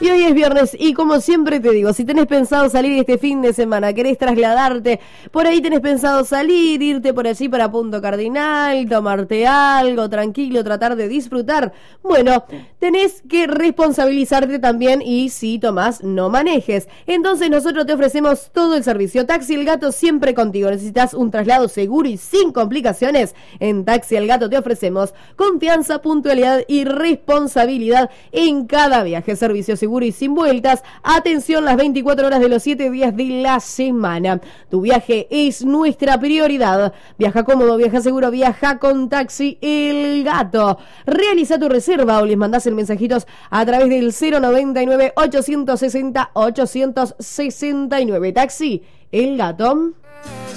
Y hoy es viernes y como siempre te digo, si tenés pensado salir este fin de semana, querés trasladarte, por ahí tenés pensado salir, irte por allí para Punto Cardinal, tomarte algo tranquilo, tratar de disfrutar, bueno, tenés que responsabilizarte también y si tomás, no manejes. Entonces nosotros te ofrecemos todo el servicio. Taxi El Gato siempre contigo. Necesitas un traslado seguro y sin complicaciones. En Taxi El Gato te ofrecemos confianza, puntualidad y responsabilidad en cada viaje. Servicio seguro y sin vueltas. Atención las 24 horas de los 7 días de la semana. Tu viaje es nuestra prioridad. Viaja cómodo, viaja seguro, viaja con Taxi El Gato. Realiza tu reserva o les mandás el mensajitos a través del 099-860-869. Taxi El Gato.